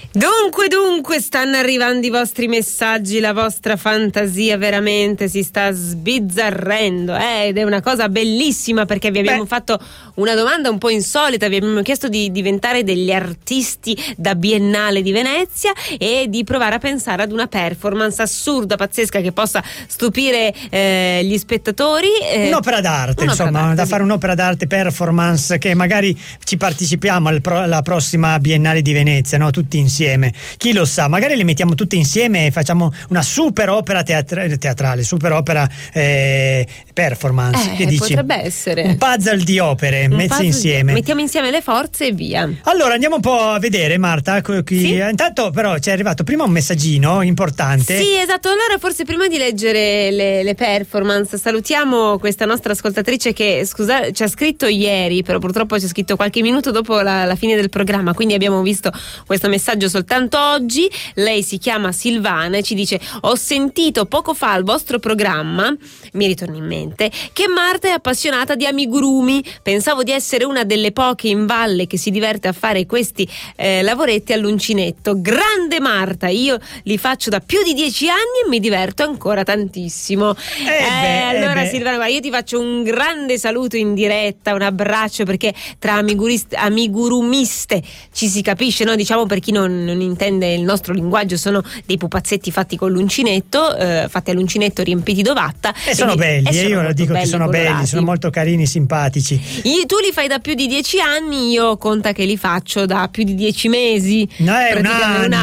Dunque, stanno arrivando i vostri messaggi, la vostra fantasia veramente si sta sbizzarrendo, ed è una cosa bellissima, perché vi abbiamo fatto una domanda un po' insolita, vi abbiamo chiesto di diventare degli artisti da Biennale di Venezia e di provare a pensare ad una performance assurda, pazzesca, che possa stupire gli spettatori. Un'opera d'arte, da fare un'opera d'arte performance, che magari ci partecipiamo alla prossima Biennale di Venezia, no? Tutti insieme. Chi lo sa, magari le mettiamo tutte insieme e facciamo una super opera teatrale, super opera performance. Che dici? Potrebbe essere un puzzle di opere messe insieme. Mettiamo insieme le forze e via. Allora andiamo un po' a vedere, Marta. Sì? Intanto però ci è arrivato prima un messaggino importante. Sì, esatto. Allora forse prima di leggere le performance salutiamo questa nostra ascoltatrice che ci ha scritto ieri, però purtroppo ci ha scritto qualche minuto dopo la fine del programma, quindi abbiamo visto questo messaggio soltanto oggi. Lei si chiama Silvana e ci dice: ho sentito poco fa al vostro programma, mi ritorna in mente, che Marta è appassionata di amigurumi. Pensavo di essere una delle poche in valle che si diverte a fare questi lavoretti all'uncinetto. Grande Marta, io li faccio da più di 10 anni e mi diverto ancora tantissimo. Allora Silvana, io ti faccio un grande saluto in diretta, un abbraccio, perché tra amigurumiste ci si capisce, no? Diciamo, per chi non intende il nostro linguaggio, sono dei pupazzetti fatti con l'uncinetto, fatti all'uncinetto, riempiti d'ovatta, e sono belli, io lo dico che sono colorati. Belli, sono molto carini, simpatici. Tu li fai da più di 10 anni, io conta che li faccio da più di 10 mesi. No, è un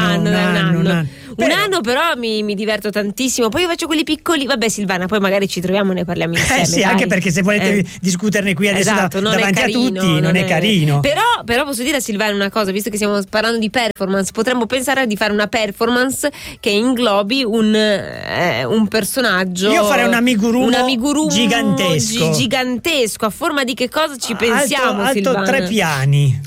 anno. Un anno, però mi diverto tantissimo. Poi io faccio quelli piccoli. Vabbè, Silvana, poi magari ci troviamo e ne parliamo insieme. Sì, anche perché se volete discuterne qui adesso, esatto, davanti a tutti, non è carino. Però posso dire a Silvana una cosa, visto che stiamo parlando di performance, potremmo pensare di fare una performance che inglobi un personaggio. Io farei un amigurumo gigantesco, a forma di che cosa ci pensiamo, alto Silvana? 3 piani.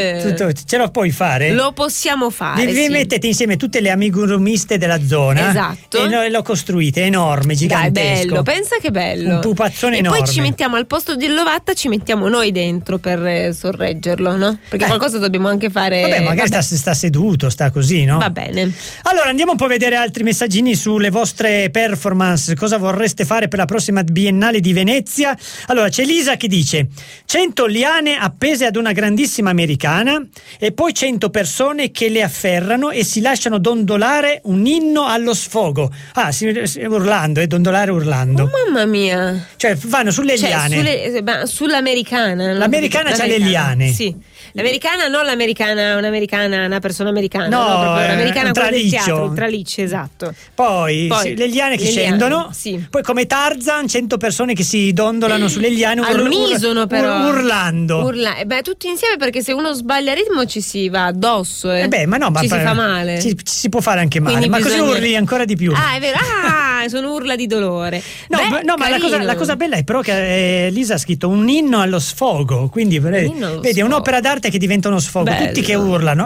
Ce lo puoi fare? Lo possiamo fare. Vi mettete insieme tutte le amigurumiste della zona. Esatto. E lo costruite, enorme, gigantesco. Dai, bello, pensa che bello. Un pupazzone enorme. E poi ci mettiamo al posto dell'ovatta, ci mettiamo noi dentro per sorreggerlo, no? Perché qualcosa dobbiamo anche fare. Vabbè, magari sta seduto, sta così, no? Va bene. Allora andiamo un po' a vedere altri messaggini sulle vostre performance. Cosa vorreste fare per la prossima Biennale di Venezia? Allora c'è Lisa che dice: 100 liane appese ad una grandissima americana e poi 100 persone che le afferrano e si lasciano dondolare un inno allo sfogo. Urlando, dondolare urlando. Oh, mamma mia. Cioè vanno sulle liane. Sull'americana. L'americana c'ha le liane. Sì. L'americana, non un'americana, una persona americana. No, proprio l'americana, un traliccio. Del teatro, il traliccio, esatto. Poi le liane che scendono. Sì. Poi come Tarzan, 100 persone che si dondolano sulle liane all'unisono, però urlando. Tutti insieme, perché se uno sbaglia il ritmo ci si va addosso. Si fa male. Ci si può fare anche male. Quindi così urli ancora di più. È vero. Sono urla di dolore. Ma la cosa bella è però che Lisa ha scritto un inno allo sfogo. Quindi vedi, è un'opera d'arte che diventa uno sfogo. Bello. Tutti che urlano.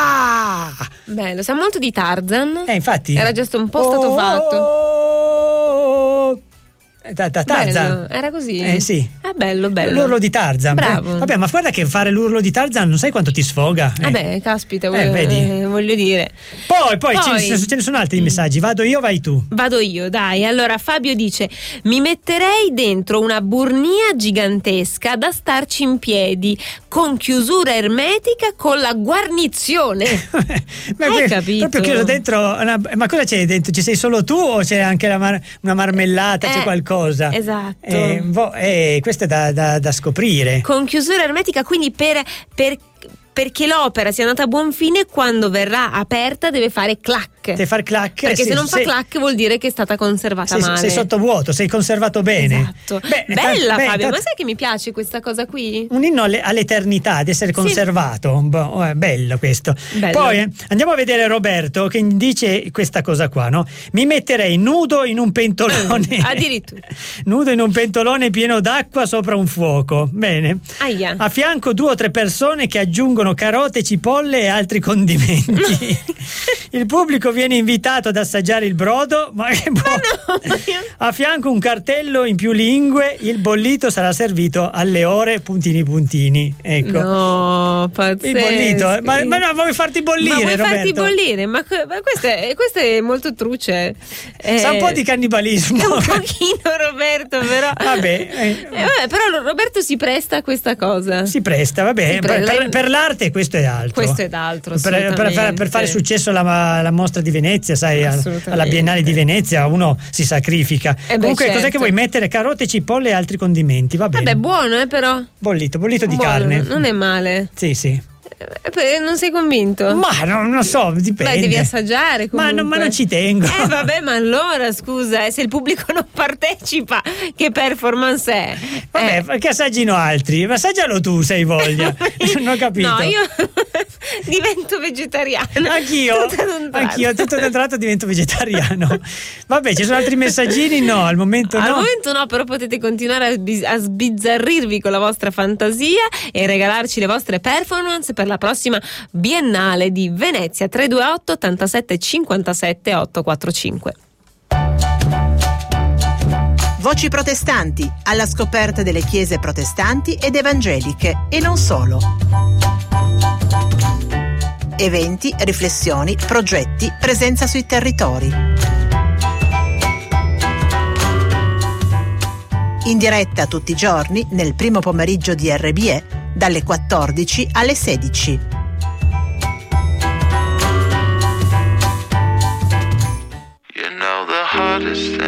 Bello, sa molto di Tarzan. Infatti. Era già un po' stato fatto. Tarzan. Bello, era così? Sì. Bello. L'urlo di Tarzan. Bravo. Vabbè, ma guarda che fare l'urlo di Tarzan non sai quanto ti sfoga. Caspita, vedi. voglio dire. Poi ce ne sono altri messaggi. Vado io, vai tu. Vado io, dai. Allora Fabio dice: mi metterei dentro una burnia gigantesca da starci in piedi, con chiusura ermetica, con la guarnizione. Hai capito? Proprio chiuso dentro ma cosa c'è dentro? Ci sei solo tu o c'è anche una marmellata, c'è qualcosa? Esatto. Questo è da scoprire. Con chiusura ermetica, quindi perché l'opera sia andata a buon fine, quando verrà aperta deve fare clac. Deve fare clac. Perché se non fa clac vuol dire che è stata conservata male. Sei sottovuoto, sei conservato bene. Esatto. Bella Fabio, ma sai che mi piace questa cosa qui? Un inno all'eternità, di essere conservato. Bello questo. Bello. Poi andiamo a vedere Roberto che dice questa cosa qua, no? Mi metterei nudo in un pentolone. Addirittura. Nudo in un pentolone pieno d'acqua sopra un fuoco. Bene. Aia. A fianco 2 o 3 persone che aggiungono carote, cipolle e altri condimenti. Il pubblico viene invitato ad assaggiare il brodo, ma che a fianco un cartello in più lingue, il bollito sarà servito alle ore puntini. Ecco. No, pazzesco. Il bollito, ma no, vuoi farti bollire, ma vuoi Roberto? farti bollire? Ma questo è molto truce. Sa un po' di cannibalismo. Un pochino, Roberto, però. Vabbè, però Roberto si presta a questa cosa. Si presta, vabbè. Per l'arte questo è altro. Questo è d'altro. Per fare successo alla mostra di Venezia, sai, alla Biennale di Venezia, uno si sacrifica. Comunque, certo. Cos'è che vuoi mettere? Carote, cipolle e altri condimenti, va bene. Vabbè, buono, però. Bollito di buono, carne. Non è male. Sì. Non sei convinto? Ma non so, dipende. Beh, devi assaggiare comunque. Ma non ci tengo. Vabbè, ma allora scusa, se il pubblico non partecipa, che performance è? Vabbè, perché assaggino altri? Ma assaggialo tu, se hai voglia. Non ho capito. No, io divento vegetariana. Anch'io, tutto ad un tratto divento vegetariano. Vabbè, ci sono altri messaggini? No, al momento no. Al momento no, però potete continuare a sbizzarrirvi con la vostra fantasia e regalarci le vostre performance per la prossima Biennale di Venezia. 328 87 57 845. Voci protestanti, alla scoperta delle chiese protestanti ed evangeliche e non solo. Eventi, riflessioni, progetti, presenza sui territori. In diretta tutti i giorni nel primo pomeriggio di RBE dalle 14 alle 16. You know the hardest thing